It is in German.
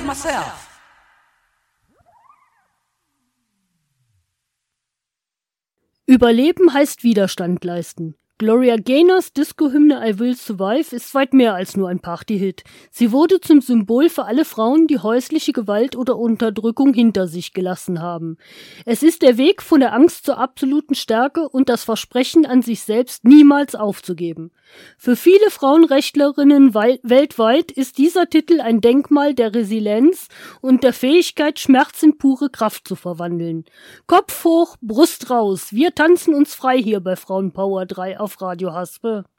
myself. Überleben heißt Widerstand leisten. Gloria Gaynors Disco-Hymne I Will Survive ist weit mehr als nur ein Party-Hit. Sie wurde zum Symbol für alle Frauen, die häusliche Gewalt oder Unterdrückung hinter sich gelassen haben. Es ist der Weg von der Angst zur absoluten Stärke und das Versprechen an sich selbst, niemals aufzugeben. Für viele Frauenrechtlerinnen weltweit ist dieser Titel ein Denkmal der Resilienz und der Fähigkeit, Schmerz in pure Kraft zu verwandeln. Kopf hoch, Brust raus, wir tanzen uns frei hier bei Frauenpower 3 auf Radio Haspe.